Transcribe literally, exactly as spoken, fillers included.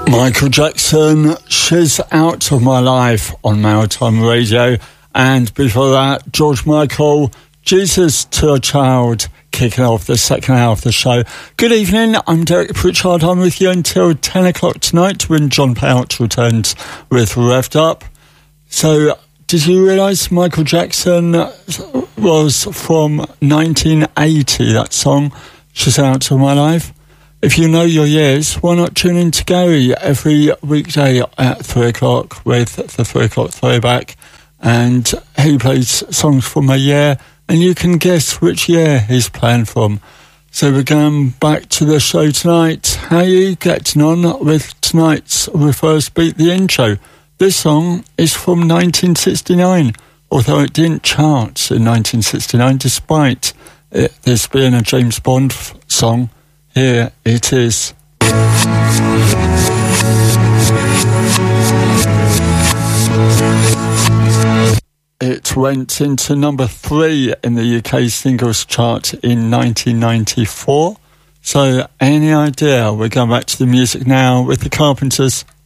Michael Jackson, She's Out of My Life on Maritime Radio. And before that, George Michael, Jesus to a Child, kicking off the second hour of the show. Good evening, I'm Derek Pritchard. I'm with you until ten o'clock tonight when John Pouch returns with Revved Up. So, did you realise Michael Jackson was from nineteen eighty, that song, She's Out of My Life? If you know your years, why not tune in to Gary every weekday at three o'clock with the three o'clock throwback, and he plays songs from a year and you can guess which year he's playing from. So we're going back to the show tonight. How are you getting on with tonight's Reverse Beat the Intro? This song is from nineteen sixty-nine, although it didn't chart in nineteen sixty-nine despite it, this being a James Bond f- song. Here it is. It went into number three in the U K singles chart in nineteen ninety-four. So, any idea? We're going back to the music now with the Carpenters.